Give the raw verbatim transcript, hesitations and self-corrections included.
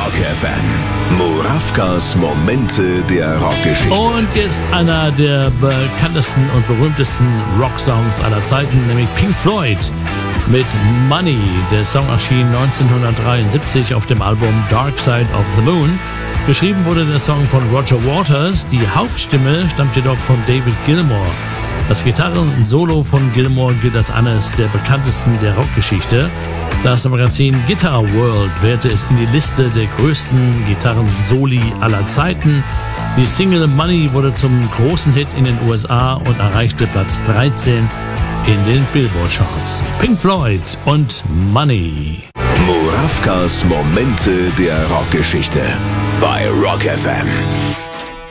Rock F M. Murawkas Momente der Rockgeschichte. Und jetzt einer der bekanntesten und berühmtesten Rocksongs aller Zeiten, nämlich Pink Floyd mit Money. Der Song erschien neunzehnhundertdreiundsiebzig auf dem Album Dark Side of the Moon. Geschrieben wurde der Song von Roger Waters. Die Hauptstimme stammt jedoch von David Gilmour. Das Gitarren-Solo von Gilmour gilt als eines der bekanntesten der Rockgeschichte. Das Magazin Guitar World wählte es in die Liste der größten Gitarren-Soli aller Zeiten. Die Single Money wurde zum großen Hit in den U S A und erreichte Platz dreizehn in den Billboard-Charts. Pink Floyd und Money. Murawkas Momente der Rockgeschichte bei Rock F M.